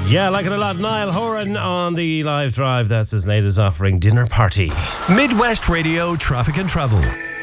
Yeah, like it a lot. Niall Horan on the live drive. That's his latest offering, Dinner Party. Midwest Radio Traffic and Travel.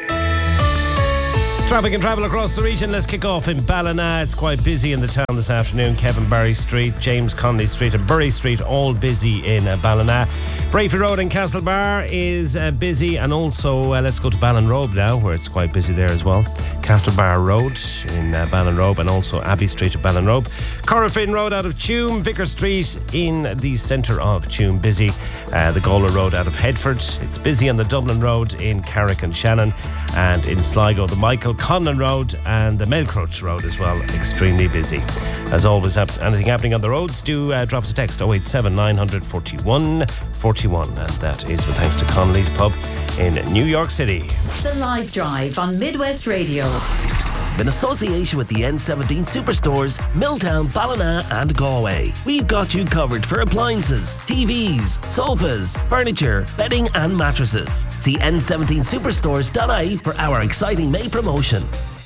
Traffic and travel across the region. Let's kick off in Ballina. It's quite busy in the town this afternoon. Kevin Barry Street, James Connolly Street and Bury Street, all busy in Ballina. Brayford Road in Castlebar is busy, and also let's go to Ballinrobe now, where it's quite busy there as well. Castlebar Road in Ballinrobe, and also Abbey Street at Ballinrobe. Corrafin Road out of Tuam, Vicar Street in the centre of Tuam, busy. The Gola Road out of Headford. It's busy on the Dublin Road in Carrick and Shannon, and in Sligo, the Michael Conlon Road and the Melcroach Road as well, extremely busy. As always, anything happening on the roads, do drop us a text 087 900 41 41, and that is with thanks to Connolly's Pub in New York City. The Live Drive on Midwest Radio. In association with the N17 Superstores, Milltown, Ballina and Galway. We've got you covered for appliances, TVs, sofas, furniture, bedding and mattresses. See n17superstores.ie for our exciting May promotion.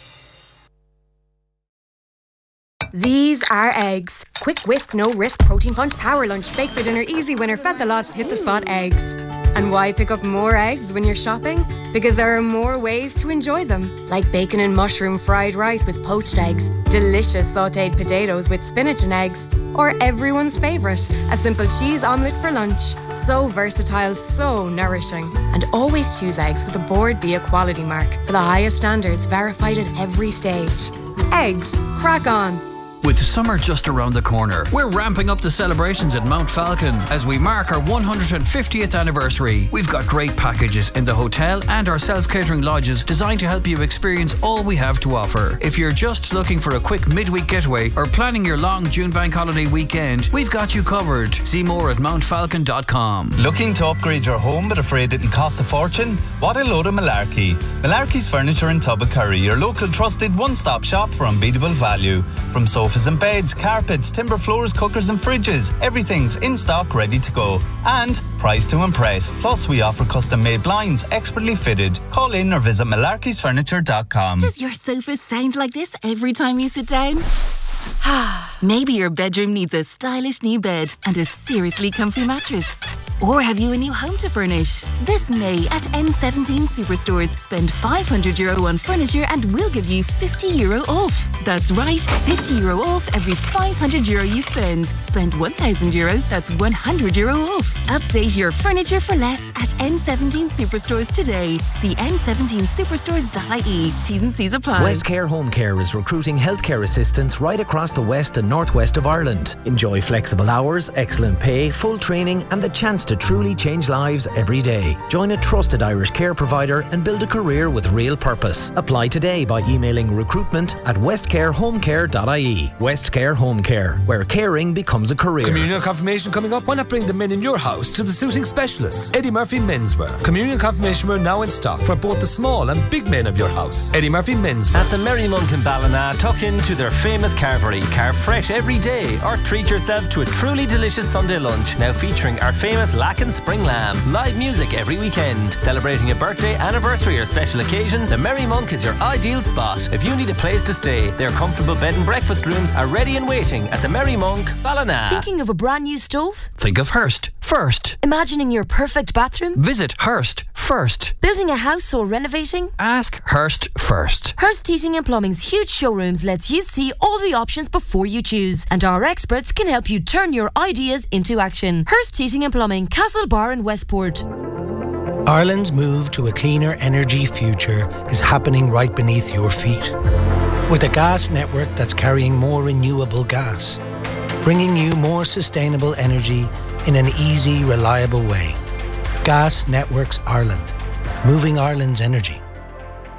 These are eggs. Quick whisk, no risk, protein punch, power lunch, bake for dinner, easy winner, fed the lot, hit the spot eggs. And why pick up more eggs when you're shopping? Because there are more ways to enjoy them. Like bacon and mushroom fried rice with poached eggs, delicious sautéed potatoes with spinach and eggs, or everyone's favourite, a simple cheese omelette for lunch. So versatile, so nourishing. And always choose eggs with a Board Bia quality mark for the highest standards, verified at every stage. Eggs, crack on. With summer just around the corner, we're ramping up the celebrations at Mount Falcon as we mark our 150th anniversary. We've got great packages in the hotel and our self-catering lodges designed to help you experience all we have to offer. If you're just looking for a quick midweek getaway or planning your long June bank holiday weekend, we've got you covered. See more at mountfalcon.com. Looking to upgrade your home but afraid it'll cost a fortune? What a load of malarkey. Malarkey's Furniture in Tubbacurry, your local trusted one-stop shop for unbeatable value. From sofas and beds, carpets, timber floors, cookers and fridges, everything's in stock, ready to go. And price to impress. Plus we offer custom made blinds, expertly fitted. Call in or visit malarkeysfurniture.com. Does your sofa sound like this every time you sit down? Maybe your bedroom needs a stylish new bed and a seriously comfy mattress. Or have you a new home to furnish? This May at N17 Superstores, spend €500 on furniture and we'll give you €50 off. That's right, €50 off every €500 you spend. Spend €1,000, that's €100 off. Update your furniture for less at N17 Superstores today. See n17superstores.ie. T's and C's apply. Westcare Home Care is recruiting healthcare assistants right across the west and northwest of Ireland. Enjoy flexible hours, excellent pay, full training and the chance to truly change lives every day. Join a trusted Irish care provider and build a career with real purpose. Apply today by emailing recruitment@westcarehomecare.ie. Westcare Home Care, where caring becomes a career. Communion confirmation coming up. Why not bring the men in your house to the suiting specialists? Eddie Murphy Menswear. Communion confirmation wear now in stock for both the small and big men of your house. Eddie Murphy Menswear. At the Merry Monk in Ballina, tuck into their famous carvery. Carve fresh every day, or treat yourself to a truly delicious Sunday lunch. Now featuring our famous Lacken Spring Lamb. Live music every weekend. Celebrating a birthday, anniversary or special occasion, the Merry Monk is your ideal spot. If you need a place to stay, their comfortable bed and breakfast rooms are ready and waiting at the Merry Monk, Ballina. Thinking of a brand new stove? Think of Hearst first. Imagining your perfect bathroom? Visit Hearst first. Building a house or renovating? Ask Hearst first. Hearst Heating and Plumbing's huge showrooms lets you see all the options before you choose, and our experts can help you turn your ideas into action. Hearst Heating and Plumbing, Castlebar and Westport. Ireland's move to a cleaner energy future is happening right beneath your feet. With a gas network that's carrying more renewable gas, bringing you more sustainable energy in an easy, reliable way. Gas Networks Ireland, moving Ireland's energy.